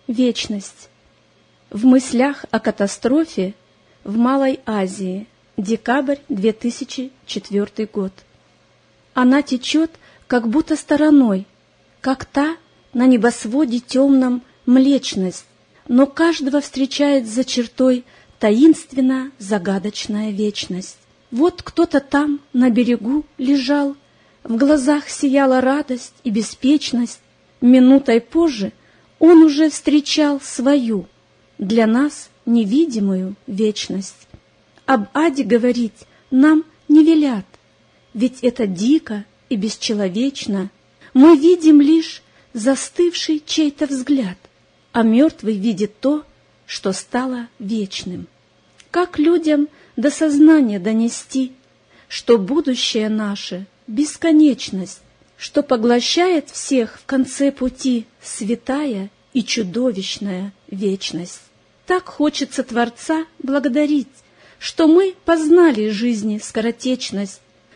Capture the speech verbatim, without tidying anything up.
Вечность. В мыслях о катастрофе в Малой Азии. Декабрь две тысячи четвёртый год. Она течет, как будто стороной, как та на небосводе темном млечность, но каждого встречает за чертой таинственно загадочная вечность. Вот кто-то там на берегу лежал, в глазах сияла радость и беспечность. Минутой позже он уже встречал свою, для нас невидимую вечность. Об аде говорить нам не велят, ведь это дико и бесчеловечно. Мы видим лишь застывший чей-то взгляд, а мертвый видит то, что стало вечным. Как людям до сознания донести, что будущее наше — бесконечность, что поглощает всех в конце пути святая и чудовищная вечность? Так хочется Творца благодарить, что мы познали жизни скоротечность,